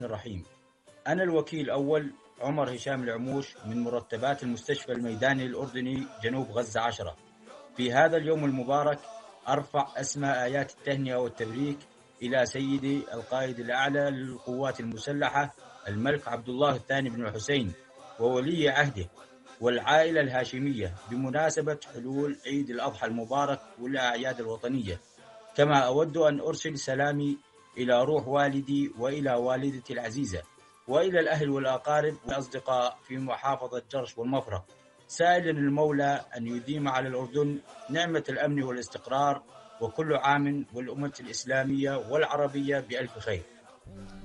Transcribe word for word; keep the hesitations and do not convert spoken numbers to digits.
الرحيم. أنا الوكيل الأول عمر هشام العموش من مرتبات المستشفى الميداني الأردني جنوب غزة عشرة. في هذا اليوم المبارك أرفع أسمى آيات التهنئة والتبريك إلى سيدي القائد الأعلى للقوات المسلحة الملك عبد الله الثاني بن الحسين وولي عهده والعائلة الهاشمية بمناسبة حلول عيد الأضحى المبارك والأعياد الوطنية. كما أود أن أرسل سلامي إلى روح والدي وإلى والدتي العزيزة وإلى الأهل والأقارب والأصدقاء في محافظة جرش والمفرق، سائلا المولى أن يديم على الأردن نعمة الأمن والاستقرار، وكل عام والأمة الإسلامية والعربية بألف خير.